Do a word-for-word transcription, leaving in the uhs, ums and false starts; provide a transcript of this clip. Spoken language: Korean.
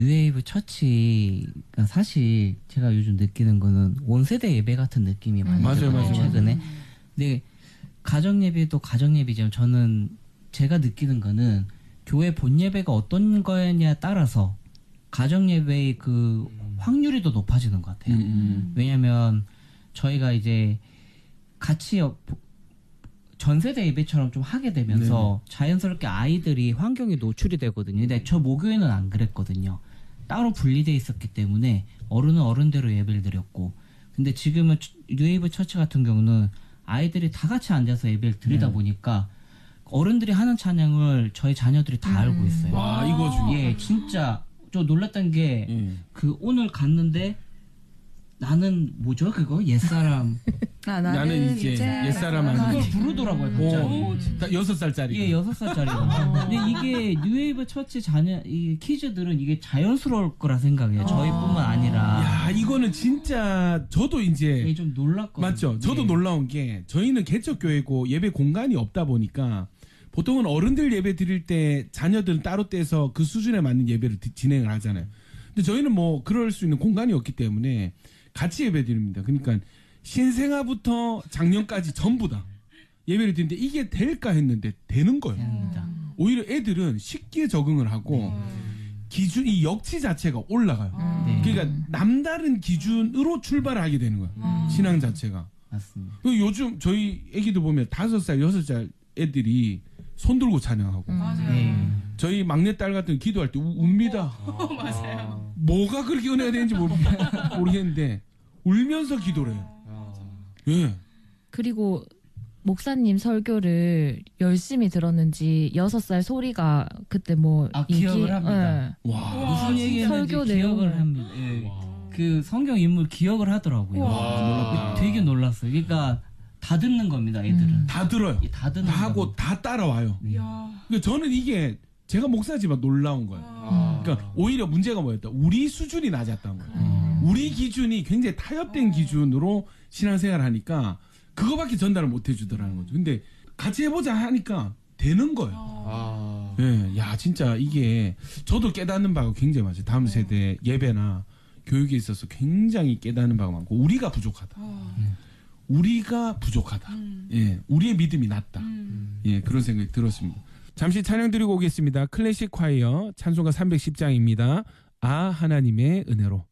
뉴웨이브 처치가 사실 제가 요즘 느끼는 거는 온 세대 예배 같은 느낌이 많이 맞아요, 들어요. 맞아요. 최근에. 근데 가정 예배도 가정 예배지만 저는 제가 느끼는 거는 교회 본 예배가 어떤 거냐에 따라서 가정 예배의 그 확률이 더 높아지는 것 같아요. 음, 음. 왜냐하면 저희가 이제 같이 여- 전 세대 예배처럼 좀 하게 되면서 네. 자연스럽게 아이들이 환경에 노출이 되거든요. 근데 저 모교회는 안 그랬거든요. 따로 분리돼 있었기 때문에 어른은 어른대로 예배를 드렸고, 근데 지금은 뉴웨이브 처치 같은 경우는 아이들이 다 같이 앉아서 예배를 드리다 네. 보니까 어른들이 하는 찬양을 저희 자녀들이 다 음. 알고 있어요. 와, 이거 중 예, 진짜 저 놀랐던 게 그 음. 오늘 갔는데 나는 뭐죠 그거 옛사람 아, 나는, 나는 이제 옛사람 아니 그걸 부르더라고요 갑자기. 오, 여섯 살짜리. 예, 여섯 살짜리. 근데 이게 뉴웨이브 처치 자녀 이 키즈들은 이게 자연스러울 거라 생각해요. 저희뿐만 아니라. 야, 이거는 진짜 저도 이제 예, 좀 놀랐거든요. 맞죠. 저도 예. 놀라운 게 저희는 개척 교회고 예배 공간이 없다 보니까 보통은 어른들 예배 드릴 때 자녀들은 따로 떼서 그 수준에 맞는 예배를 진행을 하잖아요. 근데 저희는 뭐 그럴 수 있는 공간이 없기 때문에 같이 예배 드립니다. 그러니까 신생아부터 작년까지 전부 다 예배를 드리는데 이게 될까 했는데 되는 거예요. 음. 오히려 애들은 쉽게 적응을 하고 음. 기준, 이 역치 자체가 올라가요. 음. 네. 그러니까 남다른 기준으로 출발을 하게 되는 거예요. 음. 신앙 자체가. 맞습니다. 요즘 저희 애기들 보면 다섯 살, 여섯 살 애들이 손 들고 찬양하고. 음. 네. 저희 막내딸 같은 기도할 때 우, 웁니다. 어, 맞아요. 뭐가 그렇게 은혜가 되는지 모르겠는데 울면서 기도를 해요. 예. 그리고 목사님 설교를 열심히 들었는지 여섯 살 소리가 그때 뭐 아, 이 기억을 기, 합니다. 예. 와. 무슨 얘기했는지 설교 기억을 내용을. 합니다. 예. 그 성경 인물 기억을 하더라고요. 와. 되게 놀랐어요. 그러니까 다 듣는 겁니다, 애들은. 음. 다 들어요. 예, 다 듣는 다 하고 겁니다. 다 따라와요. 네. 그러니까 저는 이게 제가 목사지만 놀라운 거예요. 아. 그러니까 오히려 문제가 뭐였다. 우리 수준이 낮았다는 거예요. 음. 우리 기준이 굉장히 타협된 기준으로 신앙생활을 하니까 그거밖에 전달을 못 해주더라는 거죠. 근데 같이 해보자 하니까 되는 거예요. 아. 네, 야 진짜 이게 저도 깨닫는 바가 굉장히 많아요. 다음 세대 예배나 교육에 있어서 굉장히 깨닫는 바가 많고 우리가 부족하다. 음. 우리가 부족하다. 음. 예, 우리의 믿음이 낮다. 음. 예, 그런 생각이 들었습니다. 잠시 찬양 드리고 오겠습니다. 클래식 콰이어 찬송가 삼백십 장입니다. 아 하나님의 은혜로.